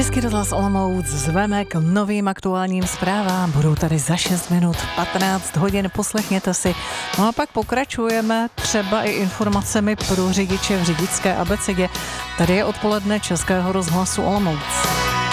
Český rozhlas Olomouc zveme k novým aktuálním zprávám. Budou tady za 6 minut, 15 hodin, poslechněte si. No a pak pokračujeme třeba i informacemi pro řidiče v řidičské abecedě. Tady je odpoledne Českého rozhlasu Olomouc.